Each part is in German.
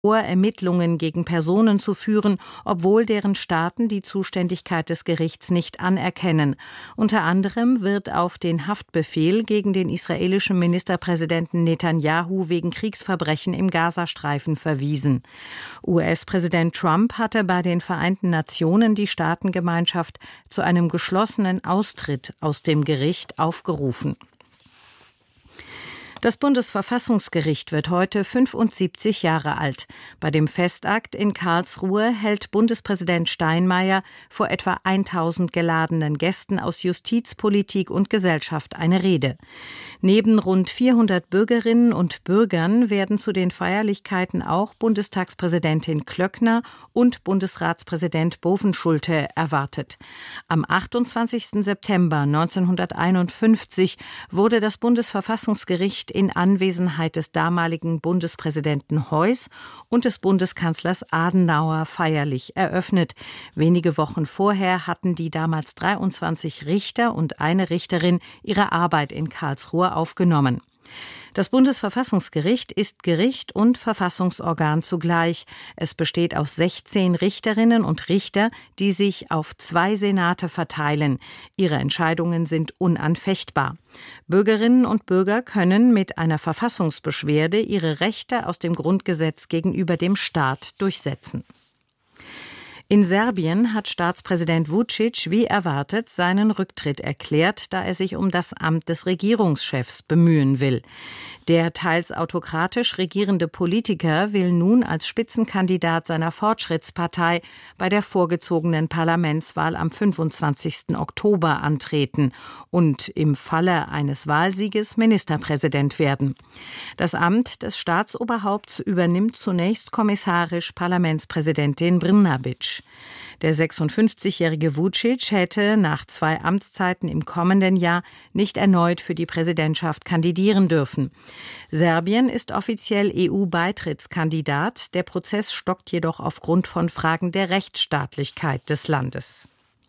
Ermittlungen gegen Personen zu führen, obwohl deren Staaten die Zuständigkeit des Gerichts nicht anerkennen. Unter anderem wird auf den Haftbefehl gegen den israelischen Ministerpräsidenten Netanyahu wegen Kriegsverbrechen im Gazastreifen verwiesen. US-Präsident Trump hatte bei den Vereinten Nationen die Staatengemeinschaft zu einem geschlossenen Austritt aus dem Gericht aufgerufen. Das Bundesverfassungsgericht wird heute 75 Jahre alt. Bei dem Festakt in Karlsruhe hält Bundespräsident Steinmeier vor etwa 1000 geladenen Gästen aus Justiz, Politik und Gesellschaft eine Rede. Neben rund 400 Bürgerinnen und Bürgern werden zu den Feierlichkeiten auch Bundestagspräsidentin Klöckner und Bundesratspräsident Bovenschulte erwartet. Am 28. September 1951 wurde das Bundesverfassungsgericht in Anwesenheit des damaligen Bundespräsidenten Heuss und des Bundeskanzlers Adenauer feierlich eröffnet. Wenige Wochen vorher hatten die damals 23 Richter und eine Richterin ihre Arbeit in Karlsruhe aufgenommen. Das Bundesverfassungsgericht ist Gericht und Verfassungsorgan zugleich. Es besteht aus 16 Richterinnen und Richter, die sich auf 2 Senate verteilen. Ihre Entscheidungen sind unanfechtbar. Bürgerinnen und Bürger können mit einer Verfassungsbeschwerde ihre Rechte aus dem Grundgesetz gegenüber dem Staat durchsetzen. In Serbien hat Staatspräsident Vučić wie erwartet seinen Rücktritt erklärt, da er sich um das Amt des Regierungschefs bemühen will. Der teils autokratisch regierende Politiker will nun als Spitzenkandidat seiner Fortschrittspartei bei der vorgezogenen Parlamentswahl am 25. Oktober antreten und im Falle eines Wahlsieges Ministerpräsident werden. Das Amt des Staatsoberhaupts übernimmt zunächst kommissarisch Parlamentspräsidentin Brnabić. Der 56-jährige Vučić hätte nach 2 Amtszeiten im kommenden Jahr nicht erneut für die Präsidentschaft kandidieren dürfen. Serbien ist offiziell EU-Beitrittskandidat. Der Prozess stockt jedoch aufgrund von Fragen der Rechtsstaatlichkeit des Landes.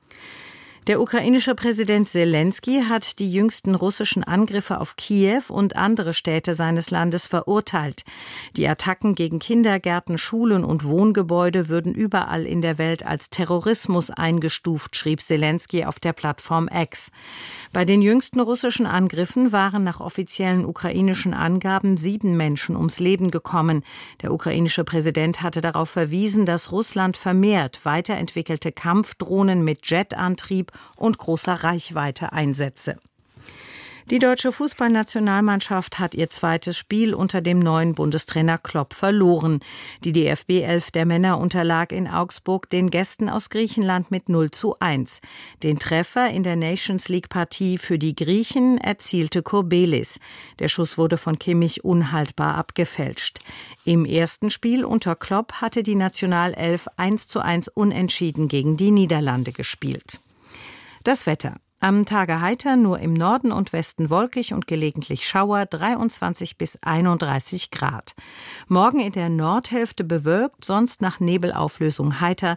Der ukrainische Präsident Selenskyj hat die jüngsten russischen Angriffe auf Kiew und andere Städte seines Landes verurteilt. Die Attacken gegen Kindergärten, Schulen und Wohngebäude würden überall in der Welt als Terrorismus eingestuft, schrieb Selenskyj auf der Plattform X. Bei den jüngsten russischen Angriffen waren nach offiziellen ukrainischen Angaben 7 Menschen ums Leben gekommen. Der ukrainische Präsident hatte darauf verwiesen, dass Russland vermehrt weiterentwickelte Kampfdrohnen mit Jetantrieb und großer Reichweite einsetze. Die deutsche Fußballnationalmannschaft hat ihr zweites Spiel unter dem neuen Bundestrainer Klopp verloren. Die DFB 11 der Männer unterlag in Augsburg den Gästen aus Griechenland mit 0:1. Den Treffer in der Nations League-Partie für die Griechen erzielte Kurbelis. Der Schuss wurde von Kimmich unhaltbar abgefälscht. Im ersten Spiel unter Klopp hatte die Nationalelf 1:1 unentschieden gegen die Niederlande gespielt. Das Wetter. Am Tage heiter, nur im Norden und Westen wolkig und gelegentlich Schauer, 23 bis 31 Grad. Morgen in der Nordhälfte bewölkt, sonst nach Nebelauflösung heiter,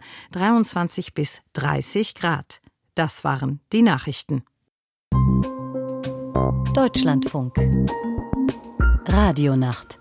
23 bis 30 Grad. Das waren die Nachrichten. Deutschlandfunk. Radionacht.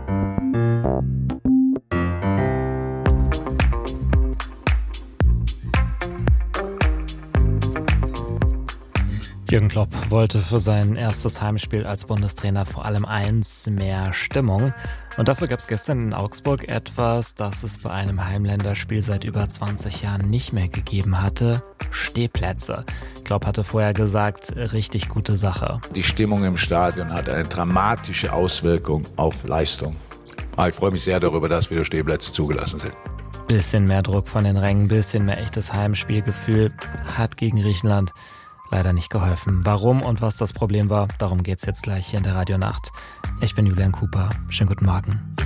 Jürgen Klopp wollte für sein erstes Heimspiel als Bundestrainer vor allem eins: mehr Stimmung. Und dafür gab es gestern in Augsburg etwas, das es bei einem Heimländerspiel seit über 20 Jahren nicht mehr gegeben hatte: Stehplätze. Klopp hatte vorher gesagt, richtig gute Sache. Die Stimmung im Stadion hat eine dramatische Auswirkung auf Leistung. Ich freue mich sehr darüber, dass wieder Stehplätze zugelassen sind. Bisschen mehr Druck von den Rängen, bisschen mehr echtes Heimspielgefühl hat gegen Griechenland leider nicht geholfen. Warum und was das Problem war, darum geht's jetzt gleich hier in der Radionacht. Ich bin Julian Cooper. Schönen guten Morgen.